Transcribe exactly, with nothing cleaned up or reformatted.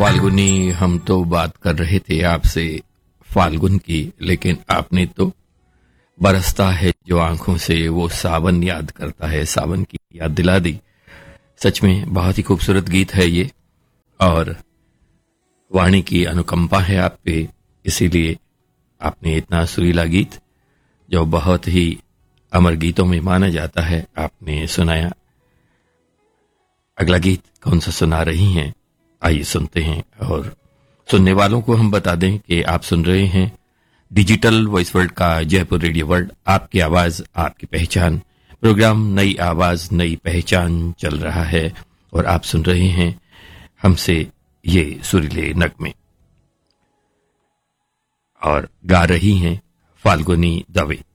फाल्गुनी, हम तो बात कर रहे थे आपसे फाल्गुन की, लेकिन आपने तो बरसता है जो आंखों से वो सावन याद करता है, सावन की याद दिला दी। सच में बहुत ही खूबसूरत गीत है ये, और वाणी की अनुकंपा है आप पे, इसीलिए आपने इतना सुरीला गीत जो बहुत ही अमर गीतों में माना जाता है आपने सुनाया। अगला गीत कौन सा सुना रही हैं, आइए सुनते हैं। और सुनने वालों को हम बता दें कि आप सुन रहे हैं डिजिटल वॉइस वर्ल्ड का जयपुर रेडियो वर्ल्ड, आपकी आवाज आपकी पहचान। प्रोग्राम नई आवाज नई पहचान चल रहा है और आप सुन रहे हैं हमसे ये सुरीले नगमे, और गा रही हैं फाल्गुनी दवे।